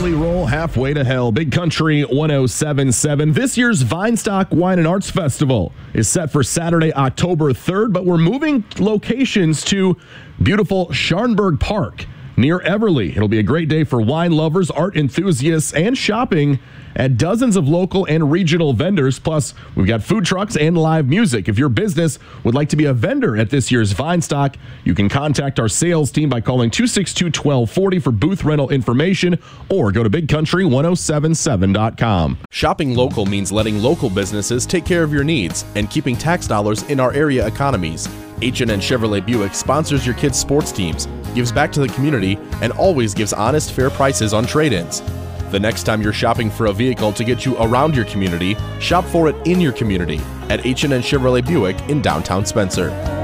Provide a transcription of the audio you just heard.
Jelly Roll halfway to hell. Big Country 107.7. This year's Vinestock Wine and Arts Festival is set for Saturday, October 3rd, but we're moving locations to beautiful Scharenburg Park near Everly. It'll be a great day for wine lovers, art enthusiasts, and shopping at dozens of local and regional vendors. Plus, we've got food trucks and live music. If your business would like to be a vendor at this year's Vinestock, you can contact our sales team by calling 262-1240 for booth rental information or go to bigcountry1077.com. Shopping local means letting local businesses take care of your needs and keeping tax dollars in our area economies. H&N Chevrolet Buick sponsors your kids' sports teams, gives back to the community, and always gives honest, fair prices on trade-ins. The next time you're shopping for a vehicle to get you around your community, shop for it in your community at H&N Chevrolet Buick in downtown Spencer.